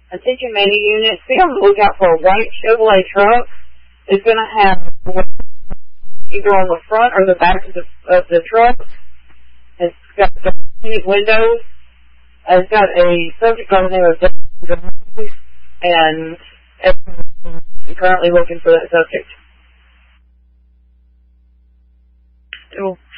Attention media units, be on the lookout for a white Chevrolet truck. It's going to have either on the front or the back of the truck. It's got unique windows. It's got a subject on there of Jones, and I'm currently looking for that subject. Cool.